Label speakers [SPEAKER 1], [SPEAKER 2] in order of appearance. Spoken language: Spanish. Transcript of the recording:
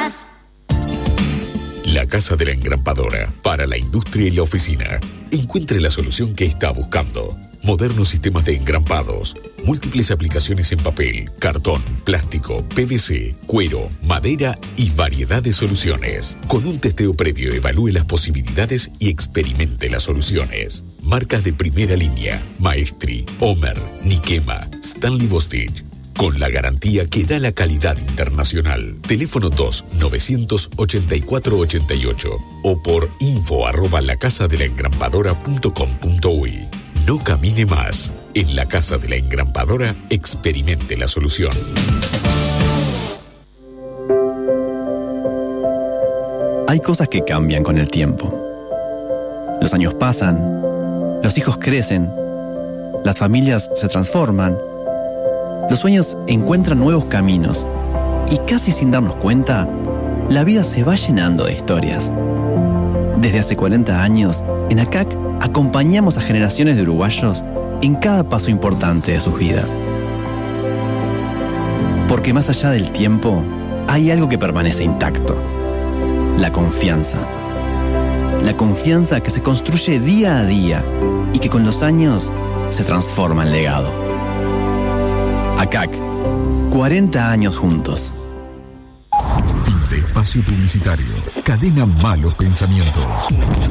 [SPEAKER 1] más.
[SPEAKER 2] La Casa de la Engrampadora, para la industria y la oficina. Encuentre la solución que está buscando. Modernos sistemas de engrampados, múltiples aplicaciones en papel, cartón, plástico, PVC, cuero, madera y variedad de soluciones. Con un testeo previo evalúe las posibilidades y experimente las soluciones. Marcas de primera línea: Maestri, Homer, Nikema, Stanley Bostitch. Con la garantía que da la calidad internacional. Teléfono 2-984-88 o por info@lacasadelaengrampadora.com.uy. No camine más. En la Casa de la Engrampadora, experimente la solución.
[SPEAKER 3] Hay cosas que cambian con el tiempo. Los años pasan, los hijos crecen, las familias se transforman, los sueños encuentran nuevos caminos y casi sin darnos cuenta, la vida se va llenando de historias. Desde hace 40 años, en ACAC acompañamos a generaciones de uruguayos en cada paso importante de sus vidas. Porque más allá del tiempo, hay algo que permanece intacto: la confianza. La confianza que se construye día a día y que con los años se transforma en legado. ACAC, 40 años juntos.
[SPEAKER 4] Fin de espacio publicitario. Cadena Malos Pensamientos.